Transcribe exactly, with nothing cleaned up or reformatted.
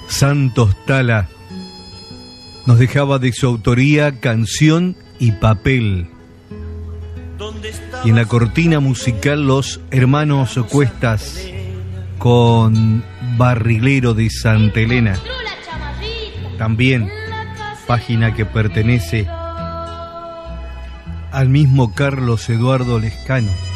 Santos Tala nos dejaba de su autoría Canción y Papel. Y en la cortina musical los hermanos Cuestas con Barrilero de Santa Elena. También página que pertenece al mismo Carlos Eduardo Lescano.